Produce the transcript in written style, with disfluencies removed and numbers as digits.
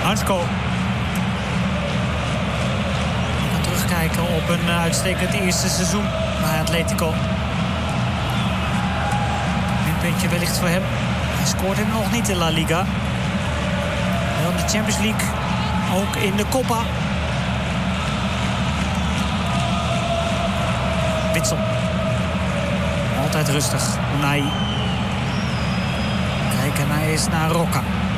Hansko. Je kan terugkijken op een uitstekend eerste seizoen bij Atletico. Puntje wellicht voor hem. Hij scoort hem nog niet in La Liga. Wel in de Champions League. Ook in de Copa. Witsel. Altijd rustig. Unai. Kijken hij is naar Roca.